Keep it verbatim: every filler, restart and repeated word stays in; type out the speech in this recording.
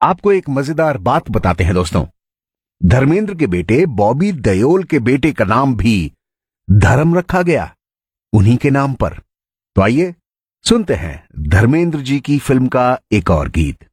आपको एक मजेदार बात बताते हैं दोस्तों। धर्मेंद्र के बेटे बॉबी देओल के बेटे का नाम भी धर्म रखा गया उन्हीं के नाम पर। तो आइए सुनते हैं धर्मेंद्र जी की फिल्म का एक और गीत।